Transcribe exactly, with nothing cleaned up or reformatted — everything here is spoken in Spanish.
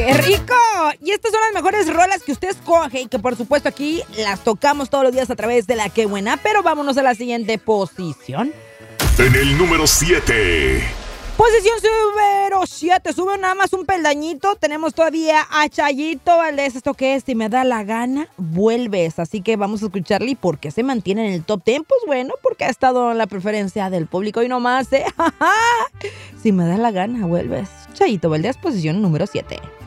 ¡Qué rico! Y estas son las mejores rolas que usted escoge y que por supuesto aquí las tocamos todos los días a través de la Qué Buena. Pero vámonos a la siguiente posición. En el número siete. Posición número siete. Sube nada más un peldañito. Tenemos todavía a Chayito Valdés. ¿Esto qué es? Si me da la gana, vuelves. Así que vamos a escucharle. ¿Y por qué se mantiene en el top diez? Pues bueno, porque ha estado en la preferencia del público y no más, ¿eh? Si me da la gana, vuelves. Chayito Valdés, posición número siete.